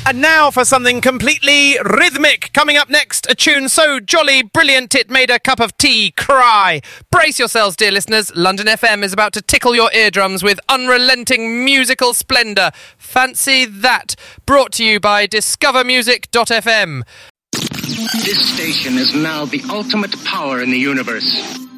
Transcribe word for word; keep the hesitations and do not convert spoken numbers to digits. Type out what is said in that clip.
And now for something completely rhythmic. Coming up next, a tune so jolly brilliant it made a cup of tea cry. Brace yourselves, dear listeners. London F M is about to tickle your eardrums with unrelenting musical splendour. Fancy that. Brought to you by discover music dot f m. This station is now the ultimate power in the universe.